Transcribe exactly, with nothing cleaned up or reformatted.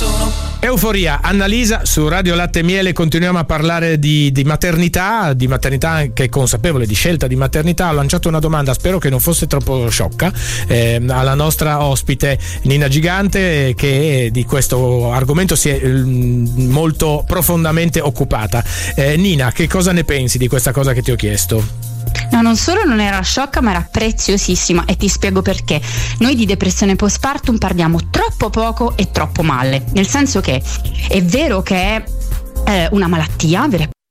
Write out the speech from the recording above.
Euforia, Annalisa su Radio Latte e Miele. Continuiamo a parlare di, di maternità, di maternità anche consapevole, di scelta di maternità. Ho lanciato una domanda, spero che non fosse troppo sciocca, eh, alla nostra ospite Nina Gigante, che di questo argomento si è eh, molto profondamente occupata. Eh, Nina, che cosa ne pensi di questa cosa che ti ho chiesto? No, non solo non era sciocca, ma era preziosissima, e ti spiego perché. Noi di depressione postpartum parliamo troppo poco e troppo male, nel senso che è vero che è eh, una malattia vera e